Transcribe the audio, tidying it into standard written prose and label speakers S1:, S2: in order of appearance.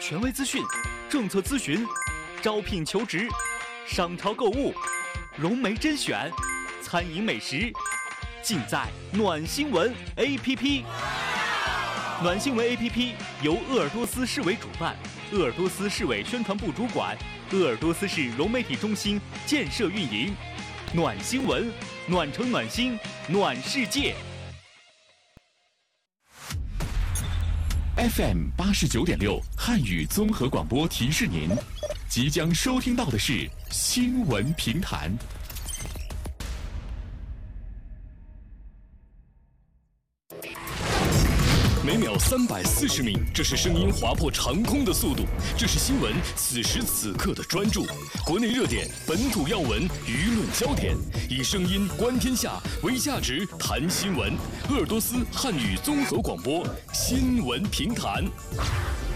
S1: 权威资讯、政策咨询、招聘求职、商超购物、融媒甄选、餐饮美食，尽在暖新闻 APP。暖新闻 APP 由鄂尔多斯市委主办，鄂尔多斯市委宣传部主管，鄂尔多斯市融媒体中心建设运营。暖新闻，暖城暖心，暖世界。
S2: FM 89.6汉语综合广播提示您，即将收听到的是新闻评弹。
S3: 每秒340米，这是声音划破长空的速度，这是新闻此时此刻的专注。国内热点、本土要闻、舆论焦点，以声音观天下，为价值谈新闻。鄂尔多斯汉语综合广播新闻评弹。